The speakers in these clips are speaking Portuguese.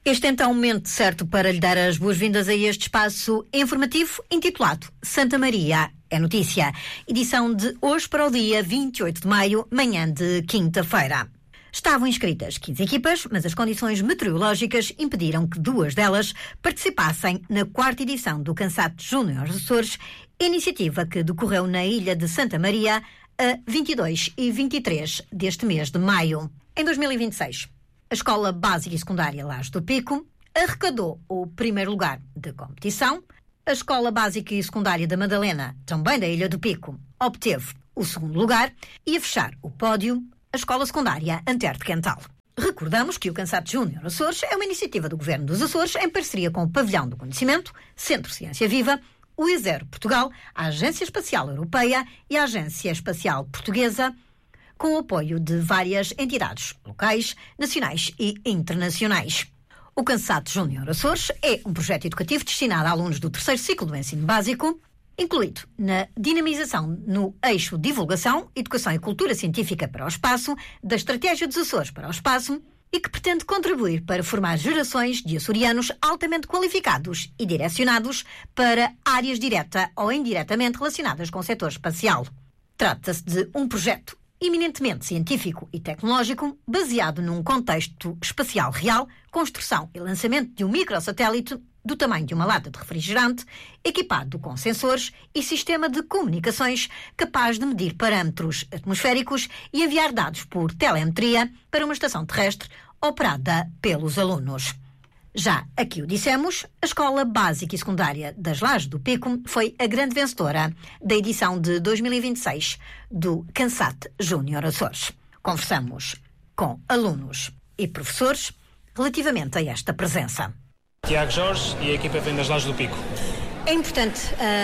Este é então o momento certo para lhe dar as boas-vindas a este espaço informativo intitulado Santa Maria é Notícia. Edição de hoje para o dia 28 de maio, manhã de quinta-feira. Estavam inscritas 15 equipas, mas as condições meteorológicas impediram que 2 delas participassem na 4ª edição do Cansato Júnior Açores, iniciativa que decorreu na ilha de Santa Maria a 22 e 23 deste mês de maio. Em 2026, a Escola Básica e Secundária Laje do Pico arrecadou o primeiro lugar da competição. A Escola Básica e Secundária da Madalena, também da Ilha do Pico, obteve o segundo lugar e a fechar o pódio, a Escola Secundária Antero de Quental. Recordamos que o Cansato Júnior Açores é uma iniciativa do Governo dos Açores em parceria com o Pavilhão do Conhecimento, Centro Ciência Viva, o ISER Portugal, a Agência Espacial Europeia e a Agência Espacial Portuguesa, com o apoio de várias entidades locais, nacionais e internacionais. O Cansato Júnior Açores é um projeto educativo destinado a alunos do 3º ciclo do ensino básico, incluído na dinamização no eixo Divulgação, Educação e Cultura Científica para o Espaço, da Estratégia dos Açores para o Espaço, e que pretende contribuir para formar gerações de açorianos altamente qualificados e direcionados para áreas direta ou indiretamente relacionadas com o setor espacial. Trata-se de um projeto eminentemente científico e tecnológico, baseado num contexto espacial real, construção e lançamento de um microsatélite do tamanho de uma lata de refrigerante, equipado com sensores e sistema de comunicações capaz de medir parâmetros atmosféricos e enviar dados por telemetria para uma estação terrestre operada pelos alunos. Já aqui o dissemos, a Escola Básica e Secundária das Lajes do Pico foi a grande vencedora da edição de 2026 do Cansato Júnior Açores. Conversamos com alunos e professores relativamente a esta presença. Tiago Jorge e a equipa vem das Lajes do Pico. É importante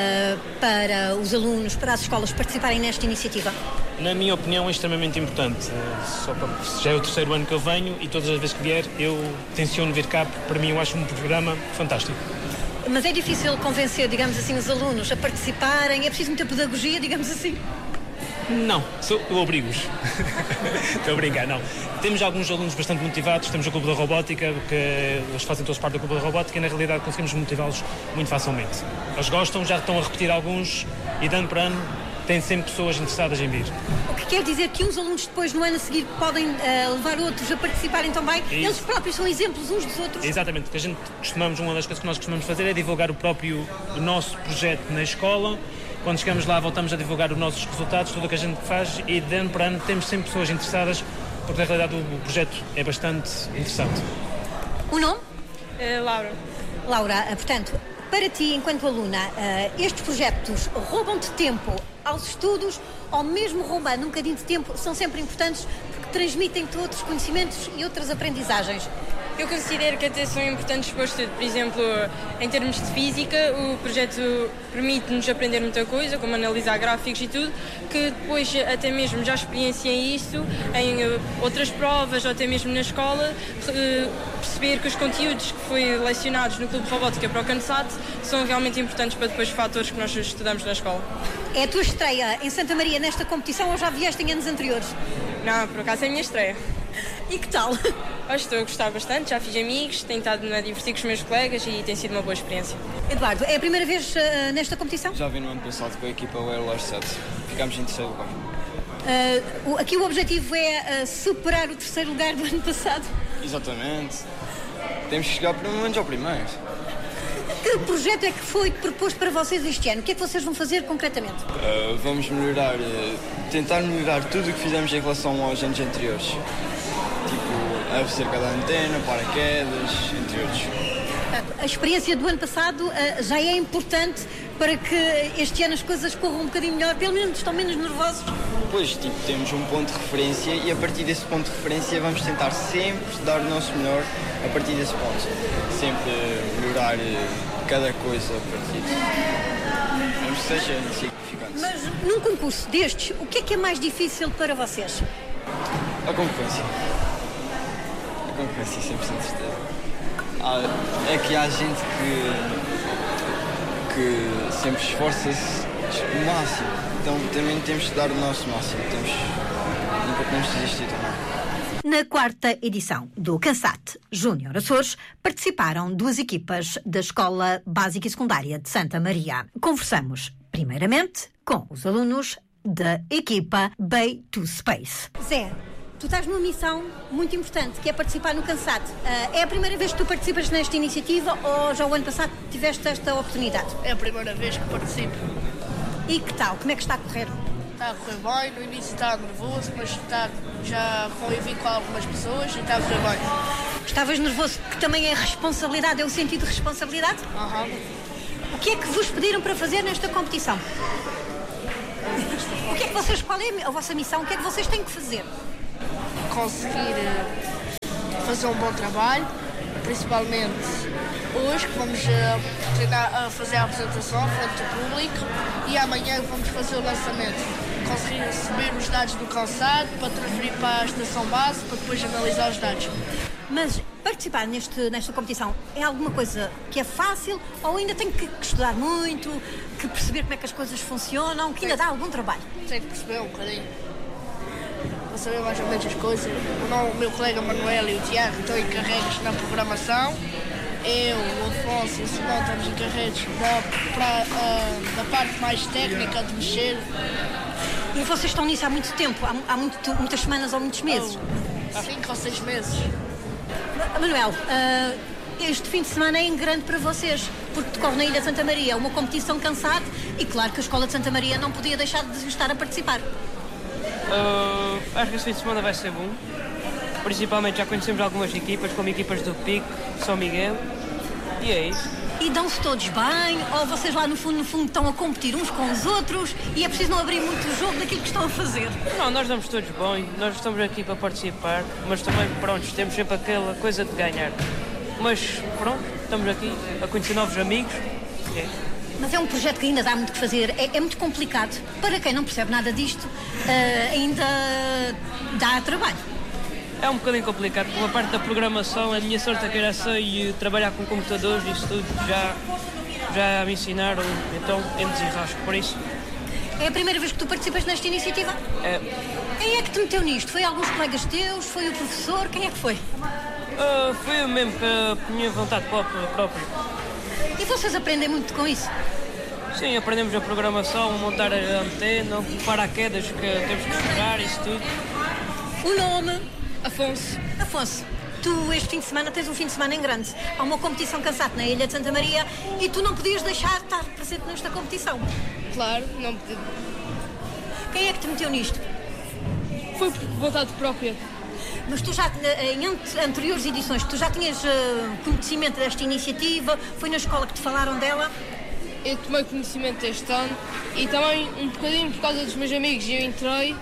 para os alunos, para as escolas participarem nesta iniciativa? Na minha opinião é extremamente importante. Já é o 3º ano que eu venho e todas as vezes que vier eu tenciono vir cá, porque para mim eu acho um programa fantástico. Mas é difícil convencer, digamos assim, os alunos a participarem? É preciso muita pedagogia, digamos assim? Não, eu obrigo-os. Estou a brincar, não. Temos alguns alunos bastante motivados, temos o Clube da Robótica, que eles fazem todos parte do Clube da Robótica e na realidade conseguimos motivá-los muito facilmente. Eles gostam, já estão a repetir alguns e de ano para ano têm sempre pessoas interessadas em vir. O que quer dizer que uns alunos depois no ano a seguir podem levar outros a participarem também? Isso. Eles próprios são exemplos uns dos outros? Exatamente, porque uma das coisas que nós costumamos fazer é divulgar o nosso projeto na escola. Quando chegamos lá voltamos a divulgar os nossos resultados, tudo o que a gente faz e de ano para ano temos sempre pessoas interessadas, porque na realidade o projeto é bastante interessante. O nome? Laura. Laura, portanto, para ti enquanto aluna, estes projetos roubam-te tempo aos estudos ou mesmo roubando um bocadinho de tempo são sempre importantes porque transmitem-te outros conhecimentos e outras aprendizagens? Eu considero que até são importantes para o estudo. Por exemplo, em termos de física, o projeto permite-nos aprender muita coisa, como analisar gráficos e tudo, que depois até mesmo já experienciei isso em outras provas ou até mesmo na escola, perceber que os conteúdos que foi lecionados no Clube de Robótica para o Cansato são realmente importantes para depois fatores que nós estudamos na escola. É a tua estreia em Santa Maria nesta competição ou já vieste em anos anteriores? Não, por acaso é a minha estreia. E que tal? Estou a gostar bastante, já fiz amigos, tenho estado a divertir com os meus colegas e tem sido uma boa experiência. Eduardo, é a primeira vez nesta competição? Já vi no ano passado com a equipa Laje 7. Ficámos em 3º lugar. Aqui o objetivo é superar o 3º lugar do ano passado? Exatamente. Temos que chegar pelo menos ao primeiro. Que projeto é que foi proposto para vocês este ano? O que é que vocês vão fazer concretamente? Vamos melhorar, tentar melhorar tudo o que fizemos em relação aos anos anteriores. Tipo, a cerca da antena, paraquedas, entre outros. A experiência do ano passado já é importante para que este ano as coisas corram um bocadinho melhor, pelo menos estão menos nervosos? Pois, tipo, temos um ponto de referência e a partir desse ponto de referência vamos tentar sempre dar o nosso melhor a partir desse ponto. Sempre melhorar cada coisa a partir disso. Mesmo que seja insignificante. Mas num concurso destes, o que é mais difícil para vocês? A concorrência. A concorrência, 100% de certeza. É que há gente que sempre esforça-se o máximo. Então também temos que dar o nosso máximo. Nunca podemos desistir também. Na quarta edição do CANSAT Júnior Açores participaram 2 equipas da Escola Básica e Secundária de Santa Maria. Conversamos, primeiramente, com os alunos da equipa Bay to Space. Zé, tu estás numa missão muito importante, que é participar no CANSAT. É a primeira vez que tu participas nesta iniciativa ou já o ano passado tiveste esta oportunidade? É a primeira vez que participo. E que tal? Como é que está a correr? Está a correr bem, no início está nervoso, mas já convivi com algumas pessoas e está a correr bem. Estavas nervoso, que também é responsabilidade, é o sentido de responsabilidade? O que é que vos pediram para fazer nesta competição? O que é que vocês, qual é a vossa missão? O que é que vocês têm que fazer? Conseguir fazer um bom trabalho, principalmente hoje, que vamos treinar a fazer a apresentação frente ao público, e amanhã vamos fazer o lançamento. Conseguir receber os dados do CANSAT para transferir para a estação base, para depois analisar os dados. Mas participar nesta competição é alguma coisa que é fácil ou ainda tem que estudar muito, que perceber como é que as coisas funcionam, que ainda dá algum trabalho? Tem que perceber um bocadinho, para saber mais ou menos as coisas. O meu colega Manuel e o Tiago estão encarregues na programação. Eu, o Afonso e o Simão estamos encarregues da parte mais técnica de mexer. E vocês estão nisso há muito tempo? Há muitas semanas ou muitos meses? 5 ou 6 meses. Manuel, este fim de semana é em grande para vocês, porque decorre na Ilha de Santa Maria uma competição CANSAT e claro que a Escola de Santa Maria não podia deixar de estar a participar. Acho que este fim de semana vai ser bom. Principalmente já conhecemos algumas equipas, como equipas do Pico, São Miguel, e é isso. E dão-se todos bem? Ou vocês lá no fundo estão a competir uns com os outros e é preciso não abrir muito o jogo daquilo que estão a fazer? Não, nós damos todos bem, nós estamos aqui para participar, mas também, pronto, temos sempre aquela coisa de ganhar. Mas, pronto, estamos aqui a conhecer novos amigos. É. Mas é um projeto que ainda dá muito que fazer, é muito complicado. Para quem não percebe nada disto, ainda dá trabalho. É um bocadinho complicado, porque a parte da programação, a minha sorte é que era sei trabalhar com computadores, isso tudo já me ensinaram, então eu me desenrasco por isso. É a primeira vez que tu participas nesta iniciativa? É. Quem é que te meteu nisto? Foi alguns colegas teus? Foi o professor? Quem é que foi? Foi eu mesmo, pela minha vontade própria. E vocês aprendem muito com isso? Sim, aprendemos a programação, a montar a antena, o paraquedas que temos que jogar, isso tudo. O nome? Afonso. Afonso, tu este fim de semana tens um fim de semana em grande. Há uma competição CANSAT na Ilha de Santa Maria e tu não podias deixar de estar presente nesta competição. Claro, não podia. Quem é que te meteu nisto? Foi por vontade própria. Mas tu já, em anteriores edições, tu já tinhas conhecimento desta iniciativa? Foi na escola que te falaram dela? Eu tomei conhecimento este ano e também um bocadinho por causa dos meus amigos. Eu entrei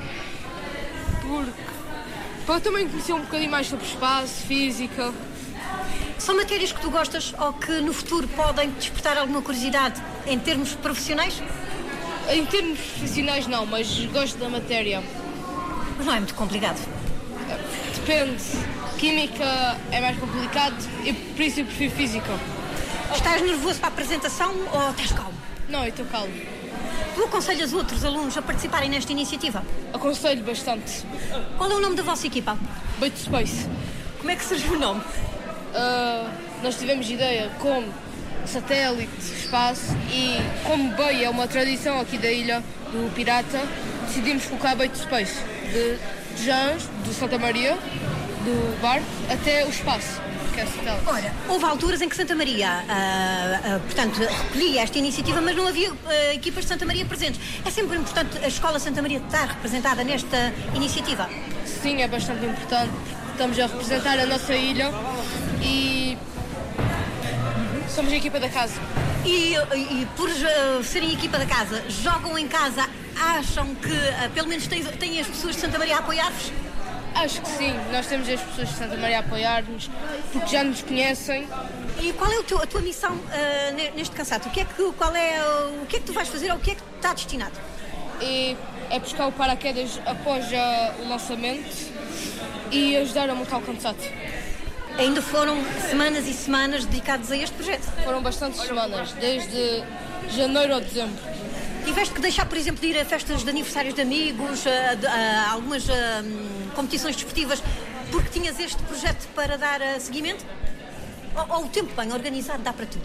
para também conhecer um bocadinho mais sobre espaço, física. São matérias que tu gostas ou que no futuro podem despertar alguma curiosidade em termos profissionais? Em termos profissionais não, mas gosto da matéria. Mas não é muito complicado? Depende. Química é mais complicado e por isso eu prefiro física. Estás nervoso para a apresentação ou estás calmo? Não, eu estou calmo. Tu aconselhas outros alunos a participarem nesta iniciativa? Aconselho bastante. Qual é o nome da vossa equipa? Bay to Space. Como é que surgiu o nome? Nós tivemos ideia como satélite, espaço e como Bay é uma tradição aqui da ilha do Pirata, decidimos colocar Bay to Space. De Jans, do Santa Maria, do barco, até o espaço. Ora, houve alturas em que Santa Maria, portanto, recolhia esta iniciativa, mas não havia equipas de Santa Maria presentes. É sempre importante a Escola Santa Maria estar representada nesta iniciativa? Sim, é bastante importante. Estamos a representar a nossa ilha e somos a equipa da casa. E por serem a equipa da casa, jogam em casa, acham que pelo menos têm as pessoas de Santa Maria a apoiar-vos? Acho que sim, nós temos as pessoas de Santa Maria a apoiar-nos, porque já nos conhecem. E qual é a tua missão neste CANSAT? O que é que tu vais fazer ou o que é que está destinado? É buscar o paraquedas após o lançamento e ajudar a montar o CANSAT. Ainda foram semanas e semanas dedicadas a este projeto? Foram bastantes semanas, desde janeiro a dezembro. Tiveste que deixar, por exemplo, de ir a festas de aniversários de amigos, a algumas competições desportivas, porque tinhas este projeto para dar seguimento? Ou o tempo bem organizado dá para tudo?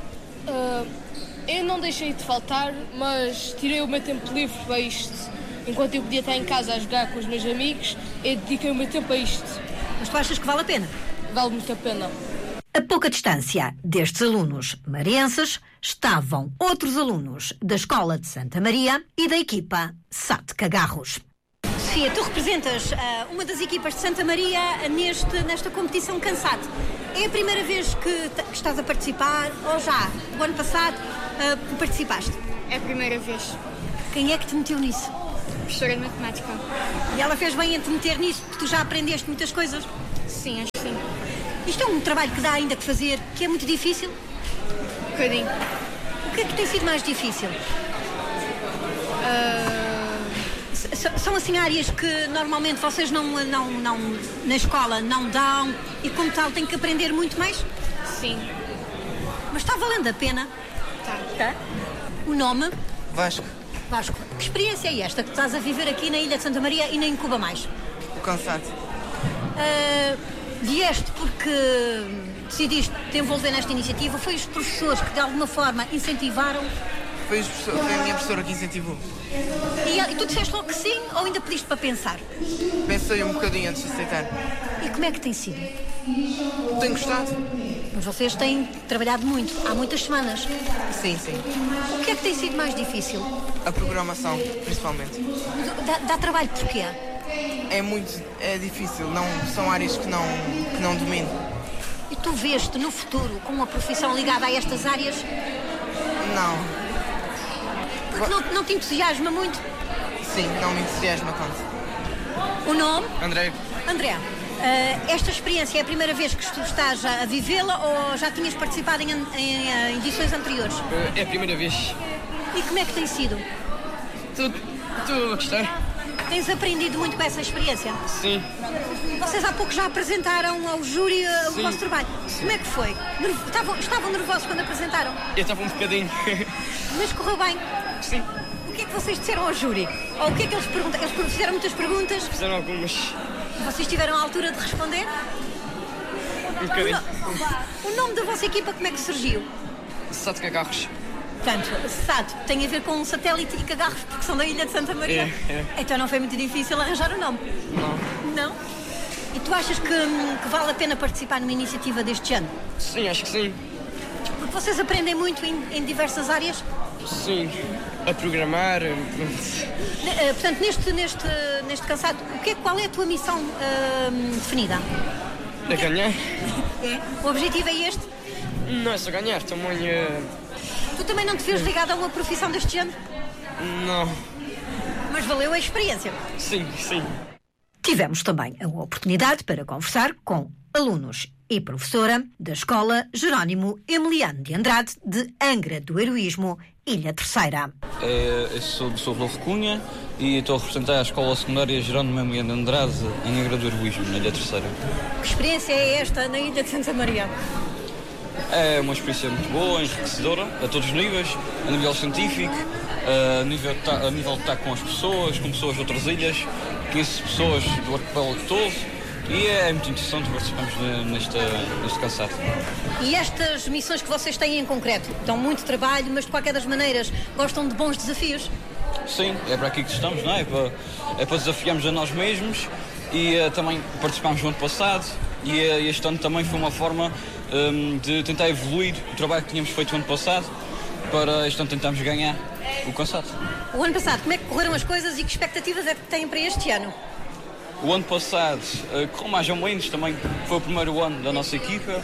Eu não deixei de faltar, mas tirei o meu tempo livre para isto. Enquanto eu podia estar em casa a jogar com os meus amigos, eu dediquei o meu tempo a isto. Mas tu achas que vale a pena? Vale muito a pena. A pouca distância destes alunos marienses estavam outros alunos da Escola de Santa Maria e da equipa SAT Cagarros. Sofia, tu representas uma das equipas de Santa Maria nesta competição Cansat. É a primeira vez que estás a participar ou já? O ano passado participaste? É a primeira vez. Quem é que te meteu nisso? Professora de matemática. E ela fez bem em te meter nisso, porque tu já aprendeste muitas coisas? Sim, acho que sim. Isto é um trabalho que dá ainda que fazer, que é muito difícil? Um bocadinho. O que é que tem sido mais difícil? São assim áreas que normalmente vocês não na escola não dão e como tal têm que aprender muito mais? Sim. Mas está valendo a pena? Tá. O nome? Vasco. Vasco. Que experiência é esta que estás a viver aqui na Ilha de Santa Maria e nem em Cuba mais? O Cansat. Vieste porque decidiste te envolver nesta iniciativa? Foi os professores que de alguma forma incentivaram? Foi a minha professora que incentivou. E tu disseste logo que sim ou ainda pediste para pensar? Pensei um bocadinho antes de aceitar. E como é que tem sido? Tenho gostado. Mas vocês têm trabalhado muito, há muitas semanas. Sim, sim. O que é que tem sido mais difícil? A programação, principalmente. Dá trabalho porquê? É difícil, são áreas que não domino. E tu vês-te no futuro com uma profissão ligada a estas áreas? Não. Porque não te entusiasma muito? Sim, não me entusiasma tanto. O nome? André. André, esta experiência é a primeira vez que tu estás a vivê-la ou já tinhas participado em edições anteriores? É a primeira vez. E como é que tem sido? Estou a gostar. Tens aprendido muito com essa experiência? Sim. Vocês há pouco já apresentaram ao júri o vosso trabalho. Sim. Como é que foi? Estavam nervosos quando apresentaram? Eu estava um bocadinho. Mas correu bem? Sim. O que é que vocês disseram ao júri? Ou o que é que eles perguntaram? Eles fizeram muitas perguntas? Fizeram algumas. Vocês estiveram à altura de responder? Um bocadinho. O nome da vossa equipa como é que surgiu? SAT Cagarros. Portanto, SAT tem a ver com satélite e cagarros porque são da Ilha de Santa Maria. É. Então não foi muito difícil arranjar o nome? Não. Não? E tu achas que vale a pena participar numa iniciativa deste género? Sim, acho que sim. Porque vocês aprendem muito em diversas áreas? Sim. A programar. Portanto, neste Cansat, qual é a tua missão definida? A ganhar? É? O objetivo é este? Não é só ganhar, também. Tu também não te vês ligado a uma profissão deste género? Não. Mas valeu a experiência? Sim. Tivemos também a oportunidade para conversar com alunos e professora da Escola Jerónimo Emiliano de Andrade de Angra do Heroísmo, Ilha Terceira. Eu sou do Rodolfo Cunha e estou a representar a Escola Secundária Jerónimo Emiliano de Andrade em Angra do Heroísmo, na Ilha Terceira. Que experiência é esta na Ilha de Santa Maria? É uma experiência muito boa, enriquecedora, a todos os níveis, a nível científico, a nível de estar com as pessoas, com pessoas de outras ilhas, 15 pessoas do arquipélago todo, e é muito interessante participarmos neste Cansat. E estas missões que vocês têm em concreto? Dão muito trabalho, mas de qualquer das maneiras gostam de bons desafios? Sim, é para aqui que estamos, não é? É para desafiarmos a nós mesmos e também participámos no ano passado e este ano também foi uma forma de tentar evoluir o trabalho que tínhamos feito no ano passado para este ano tentarmos ganhar o Cansat. O ano passado, como é que correram as coisas e que expectativas é que têm para este ano? O ano passado correu mais ou menos, também foi o primeiro ano da nossa equipa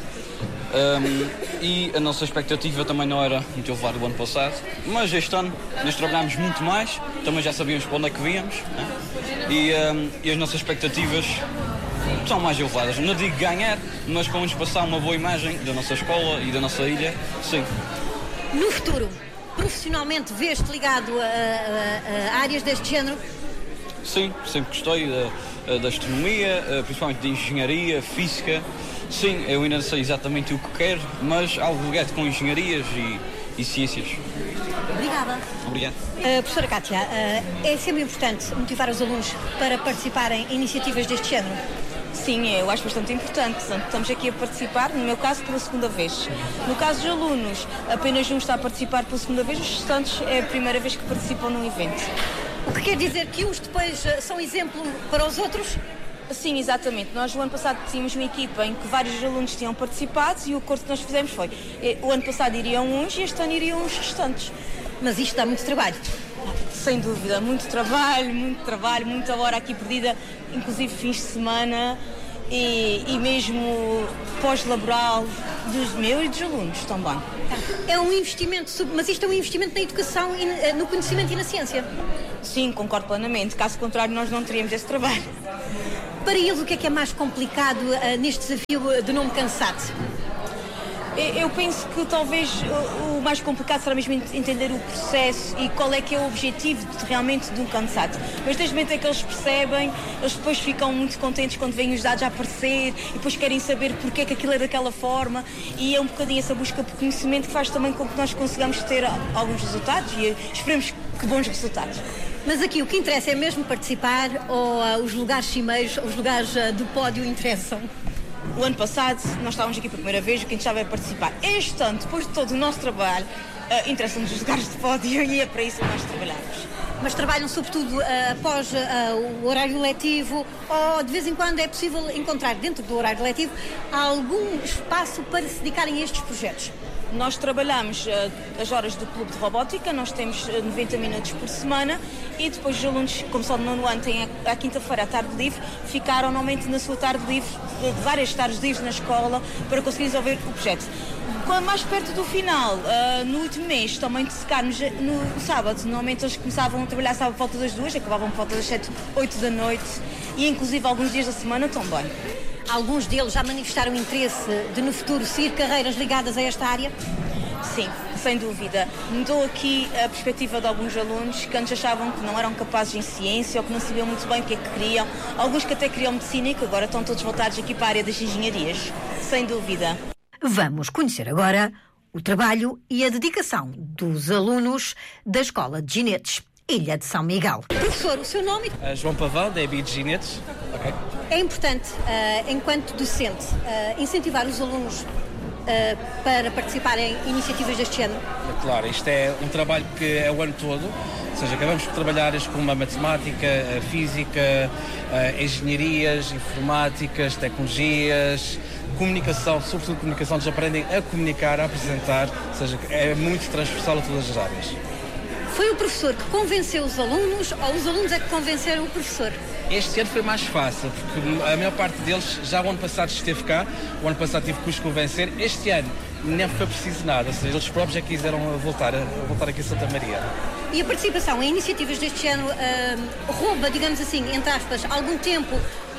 e a nossa expectativa também não era muito elevada o ano passado, mas este ano nós trabalhámos muito mais, também já sabíamos para onde é que víamos, né? E as nossas expectativas são mais elevadas. Não digo ganhar, mas para nos passar uma boa imagem da nossa escola e da nossa ilha, sim. No futuro, profissionalmente, vês-te ligado a áreas deste género? Sim, sempre gostei da astronomia, principalmente de engenharia, física. Sim, eu ainda não sei exatamente o que quero, mas algo ligado com engenharias e ciências. Obrigada. Obrigado. Professora Kátia, é sempre importante motivar os alunos para participarem em iniciativas deste género? Sim, eu acho bastante importante. Estamos aqui a participar, no meu caso, pela segunda vez. No caso dos alunos, apenas um está a participar pela segunda vez, os restantes é a primeira vez que participam num evento. O que quer dizer que uns depois são exemplo para os outros? Sim, exatamente. Nós, o ano passado, tínhamos uma equipa em que vários alunos tinham participado e o acordo que nós fizemos foi: o ano passado iriam uns e este ano iriam os restantes. Mas isto dá muito trabalho. Sem dúvida, muito trabalho, muita hora aqui perdida, inclusive fins de semana e mesmo pós-laboral dos meus e dos alunos também. É um investimento, mas isto é um investimento na educação, no conhecimento e na ciência. Sim, concordo plenamente. Caso contrário, nós não teríamos esse trabalho. Para eles, o que é mais complicado neste desafio de não me cansar? Eu penso que talvez o mais complicado será mesmo entender o processo e qual é que é o objetivo realmente de um cansado. Mas desde o momento em que eles percebem, eles depois ficam muito contentes quando veem os dados a aparecer e depois querem saber porque é que aquilo é daquela forma, e é um bocadinho essa busca por conhecimento que faz também com que nós consigamos ter alguns resultados e esperemos que bons resultados. Mas aqui o que interessa é mesmo participar, ou os lugares cimeiros, os lugares do pódio interessam? O ano passado nós estávamos aqui pela primeira vez, o que estava a participar. Este ano, depois de todo o nosso trabalho, interessam-nos os lugares de pódio e é para isso que nós trabalhamos. Mas trabalham sobretudo após o horário letivo, ou de vez em quando é possível encontrar dentro do horário letivo algum espaço para se dedicarem a estes projetos? Nós trabalhamos as horas do Clube de Robótica, nós temos 90 minutos por semana e depois os alunos, como só no nono ano, têm a quinta-feira a tarde livre, ficaram normalmente na sua tarde livre, várias tardes livres na escola, para conseguir resolver o projeto. Mais perto do final, no último mês, também de secar-nos no sábado, normalmente eles começavam a trabalhar sábado por volta das 2, acabavam por volta das 7, 8 da noite e inclusive alguns dias da semana também. Alguns deles já manifestaram interesse de no futuro seguir carreiras ligadas a esta área? Sim, sem dúvida. Mudou aqui a perspectiva de alguns alunos que antes achavam que não eram capazes em ciência ou que não sabiam muito bem o que é que queriam. Alguns que até queriam medicina e que agora estão todos voltados aqui para a área das engenharias. Sem dúvida. Vamos conhecer agora o trabalho e a dedicação dos alunos da Escola de Ginetes, Ilha de São Miguel. Professor, o seu nome? João Pavão, da EBI de Ginetes. Okay. É importante, enquanto docente, incentivar os alunos para participarem em iniciativas deste género? Claro, isto é um trabalho que é o ano todo, ou seja, acabamos por trabalhar como a matemática, a física, engenharias, informáticas, tecnologias, comunicação, sobretudo comunicação, eles aprendem a comunicar, a apresentar, ou seja, é muito transversal a todas as áreas. Foi o professor que convenceu os alunos ou os alunos é que convenceram o professor? Este ano foi mais fácil, porque a maior parte deles já o ano passado esteve cá, o ano passado tive que os convencer, este ano nem foi preciso nada, ou seja, eles próprios já quiseram voltar aqui a Santa Maria. E a participação em iniciativas deste género rouba, digamos assim, entre aspas, algum tempo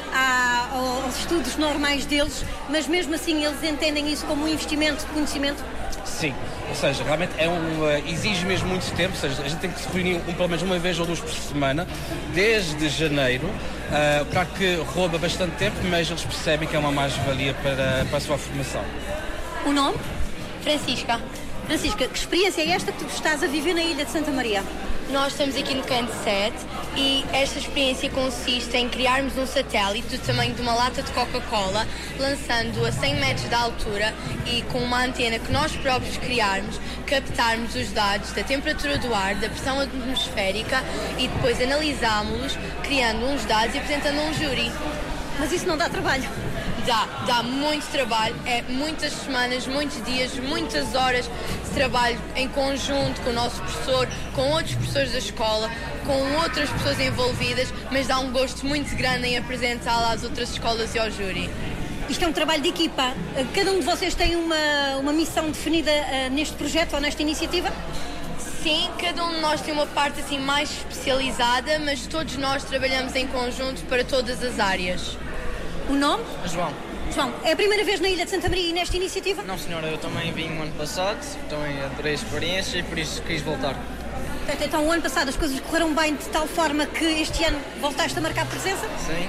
aos estudos normais deles, mas mesmo assim eles entendem isso como um investimento de conhecimento? Sim, ou seja, realmente exige mesmo muito tempo, ou seja, a gente tem que se reunir pelo menos uma vez ou duas por semana, desde janeiro, claro que rouba bastante tempo, mas eles percebem que é uma mais-valia para a sua formação. O nome? Francisca. Francisca, que experiência é esta que tu estás a viver na Ilha de Santa Maria? Nós estamos aqui no Canto 7 e esta experiência consiste em criarmos um satélite do tamanho de uma lata de Coca-Cola, lançando a 100 metros de altura e com uma antena que nós próprios criarmos, captarmos os dados da temperatura do ar, da pressão atmosférica e depois analisámos-los, criando uns dados e apresentando a um júri. Mas isso não dá trabalho? Dá muito trabalho, é muitas semanas, muitos dias, muitas horas de trabalho em conjunto com o nosso professor, com outros professores da escola, com outras pessoas envolvidas, mas dá um gosto muito grande em apresentá-la às outras escolas e ao júri. Isto é um trabalho de equipa. Cada um de vocês tem uma missão definida neste projeto ou nesta iniciativa? Sim, cada um de nós tem uma parte assim mais especializada, mas todos nós trabalhamos em conjunto para todas as áreas. O nome? João. João, é a primeira vez na Ilha de Santa Maria e nesta iniciativa? Não, senhora, eu também vim no ano passado, também adorei a experiência e por isso quis voltar. Então, o ano passado as coisas correram bem de tal forma que este ano voltaste a marcar presença? Sim.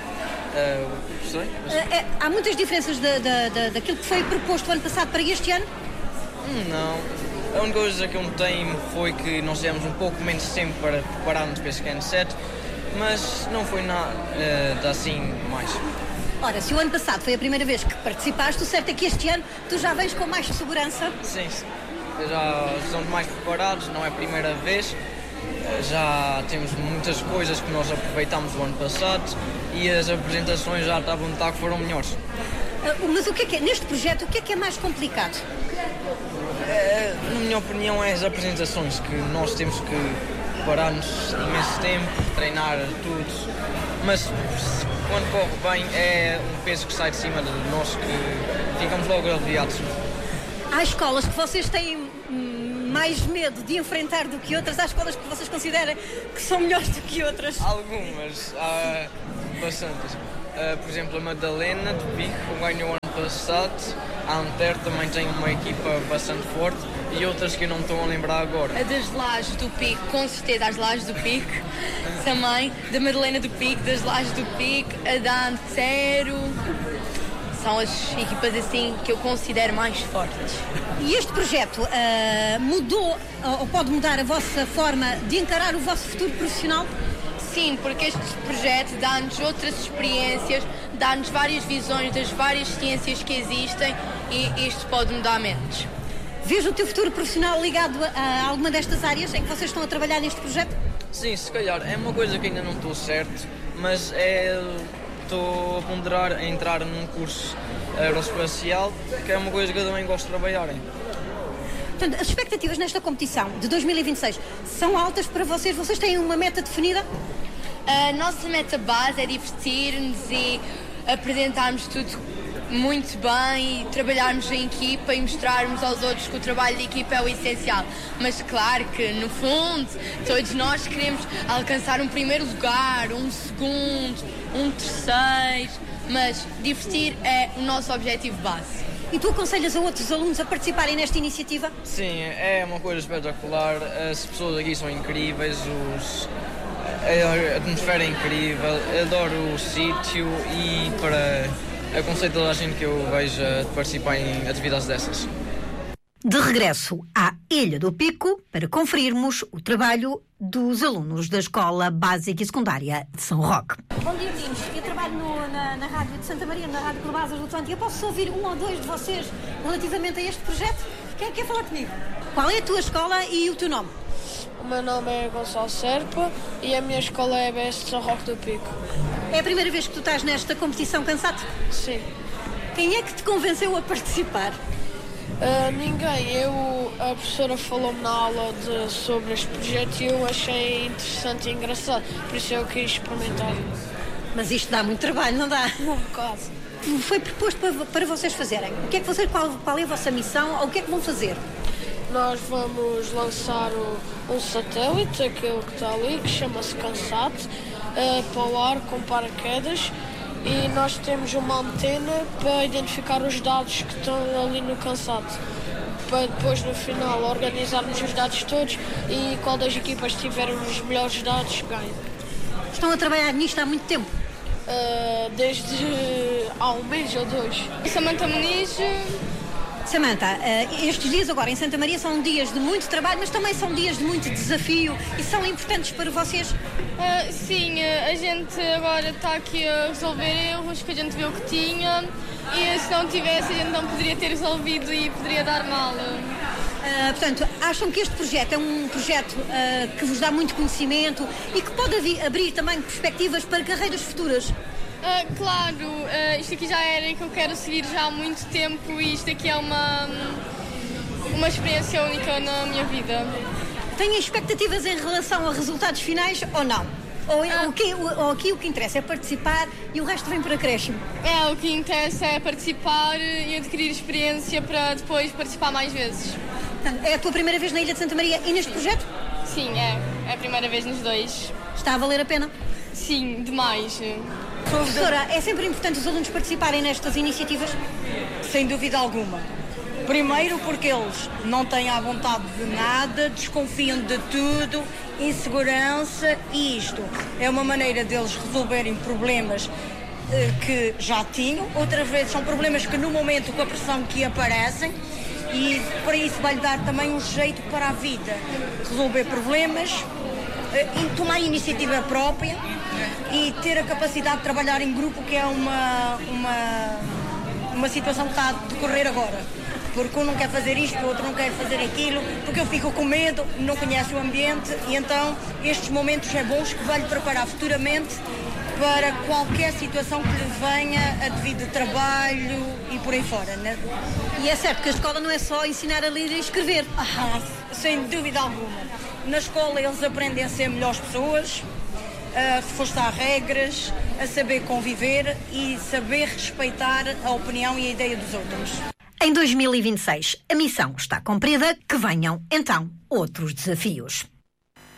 Sei. Há muitas diferenças daquilo que foi proposto o ano passado para este ano? Não. A única coisa que eu notei foi que nós tivemos um pouco menos tempo para prepararmos para esse Canto 7, mas não foi nada assim mais. Ora, se o ano passado foi a primeira vez que participaste, o certo é que este ano tu já vens com mais segurança? Sim, já estamos mais preparados, não é a primeira vez. Já temos muitas coisas que nós aproveitamos do ano passado e as apresentações já estavam a notar que foram melhores. Mas o que é, neste projeto, o que é mais complicado? Na minha opinião, é as apresentações, que nós temos que preparar-nos imenso tempo, treinar tudo, mas quando corre bem é um peso que sai de cima de nós que ficamos logo aliviados. Há escolas que vocês têm mais medo de enfrentar do que outras? Há escolas que vocês consideram que são melhores do que outras? Algumas, há bastantes. Por exemplo, a Madalena de Pico ganhou ano passado, a Anter também tem uma equipa bastante forte e outras que eu não estou a lembrar agora. A das Lajes do Pico, com certeza, as Lajes do Pico também, da Madalena do Pico, das Lajes do Pico, a da Antero. São as equipas assim que eu considero mais fortes. E este projeto mudou ou pode mudar a vossa forma de encarar o vosso futuro profissional? Sim, porque este projeto dá-nos outras experiências, dá-nos várias visões das várias ciências que existem e isto pode mudar mentes. Vês o teu futuro profissional ligado a alguma destas áreas em que vocês estão a trabalhar neste projeto? Sim, se calhar. É uma coisa que ainda não estou certo, mas estou a ponderar em entrar num curso aeroespacial, que é uma coisa que eu também gosto de trabalhar em. Portanto, as expectativas nesta competição de 2026 são altas para vocês? Vocês têm uma meta definida? A nossa meta base é divertir-nos e apresentarmos tudo muito bem e trabalharmos em equipa e mostrarmos aos outros que o trabalho de equipa é o essencial. Mas claro que, no fundo, todos nós queremos alcançar um primeiro lugar, um segundo, um terceiro, mas divertir é o nosso objetivo base. E tu aconselhas a outros alunos a participarem nesta iniciativa? Sim, é uma coisa espetacular. As pessoas aqui são incríveis, a atmosfera é incrível, adoro o sítio e aconselho toda a gente que eu vejo a participar em atividades dessas. De regresso à Ilha do Pico para conferirmos o trabalho dos alunos da Escola Básica e Secundária de São Roque. Bom dia, meninos. Eu trabalho na Rádio de Santa Maria, na Rádio Clubazas do Atlântico. Eu posso ouvir um ou dois de vocês relativamente a este projeto? Quem quer falar comigo? Qual é a tua escola e o teu nome? O meu nome é Gonçalo Serpa e a minha escola é a BS de São Roque do Pico. É a primeira vez que tu estás nesta competição, cansado? Sim. Quem é que te convenceu a participar? Ninguém. A professora falou-me na aula sobre este projeto e eu achei interessante e engraçado, por isso eu quis experimentar. Mas isto dá muito trabalho, não dá? Um bocado. Foi proposto para vocês fazerem. O que é que qual é a vossa missão ou o que é que vão fazer? Nós vamos lançar um satélite, aquele que está ali, que chama-se Cansat, para o ar com paraquedas. E nós temos uma antena para identificar os dados que estão ali no Cansat, para depois no final organizarmos os dados todos e qual das equipas tiver os melhores dados ganha. Estão a trabalhar nisto há muito tempo? Desde há um mês ou dois. Samanta Muniz. Samanta, estes dias agora em Santa Maria são dias de muito trabalho, mas também são dias de muito desafio e são importantes para vocês? Sim, a gente agora está aqui a resolver erros que a gente viu que tinha e se não tivesse a gente não poderia ter resolvido e poderia dar mal. Portanto, acham que este projeto é um projeto que vos dá muito conhecimento e que pode abrir também perspectivas para carreiras futuras? Claro, isto aqui já era que eu quero seguir já há muito tempo e isto aqui é uma experiência única na minha vida. Têm expectativas em relação a resultados finais ou não? Ou aqui o que interessa é participar e o resto vem por acréscimo? O que interessa é participar e adquirir experiência para depois participar mais vezes. É a tua primeira vez na Ilha de Santa Maria e neste projeto? Sim, é a primeira vez nos dois. Está a valer a pena? Sim, demais. Professora, é sempre importante os alunos participarem nestas iniciativas? Sem dúvida alguma. Primeiro porque eles não têm à vontade de nada, desconfiam de tudo, insegurança e isto é uma maneira deles resolverem problemas que já tinham, outras vezes são problemas que no momento com a pressão que aparecem e para isso vai-lhe dar também um jeito para a vida, resolver problemas tomar iniciativa própria e ter a capacidade de trabalhar em grupo, que é uma situação que está a decorrer agora. Porque um não quer fazer isto, o outro não quer fazer aquilo, porque eu fico com medo, não conheço o ambiente, e então estes momentos é bons que vai-lhe preparar futuramente para qualquer situação que lhe venha a devido de trabalho e por aí fora, né? E é certo que a escola não é só ensinar a ler e escrever. Sem dúvida alguma. Na escola eles aprendem a ser melhores pessoas, a reforçar regras, a saber conviver e saber respeitar a opinião e a ideia dos outros. Em 2026, a missão está cumprida, que venham, então, outros desafios.